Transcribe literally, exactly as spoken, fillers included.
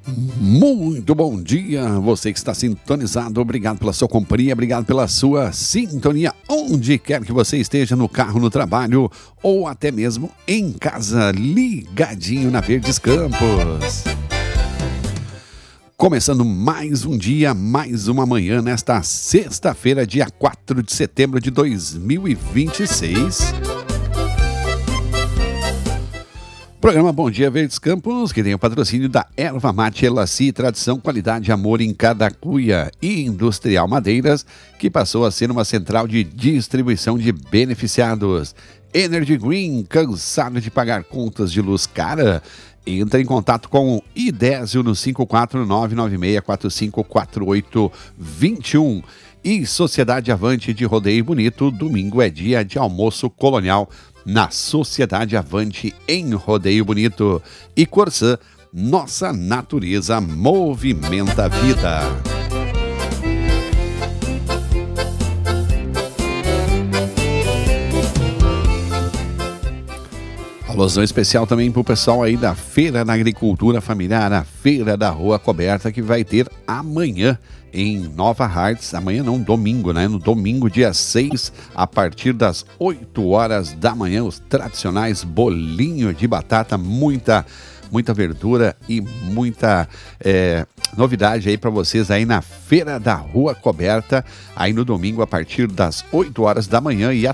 Muito bom dia, você que está sintonizado, obrigado pela sua companhia, obrigado pela sua sintonia, onde quer que você esteja, no carro, no trabalho ou até mesmo em casa, ligadinho na Verdes Campos. Começando mais um dia, mais uma manhã, nesta sexta-feira, dia quatro de setembro de dois mil e vinte e seis. Programa Bom Dia Verdes Campos, que tem o patrocínio da Erva Mate Elaci, tradição, qualidade, amor em cada cuia, e Industrial Madeiras, que passou a ser uma central de distribuição de beneficiados. Energy Green, cansado de pagar contas de luz cara? Entra em contato com o Idésio no cinco quatro nove nove seis quatro cinco quatro oito dois um. E Sociedade Avante de Rodeio Bonito, domingo é dia de almoço colonial na Sociedade Avante em Rodeio Bonito. E Corsã, nossa natureza movimenta a vida. Alusão especial também para o pessoal aí da Feira da Agricultura Familiar, a Feira da Rua Coberta, que vai ter amanhã em Nova Hartz. Amanhã não, domingo, né? No domingo, dia seis, a partir das oito horas da manhã, os tradicionais bolinhos de batata, muita, muita verdura e muita é, novidade aí para vocês aí na Feira da Rua Coberta, aí no domingo, a partir das oito horas da manhã, e a